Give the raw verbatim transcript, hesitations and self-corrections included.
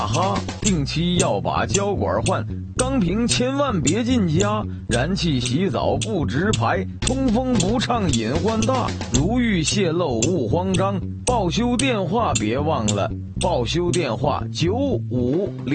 哈，定期要把胶管换，钢瓶千万别进家，燃气洗澡不直排，通风不畅隐患大，如遇泄漏勿慌张，报修电话别忘了，报修电话九五零。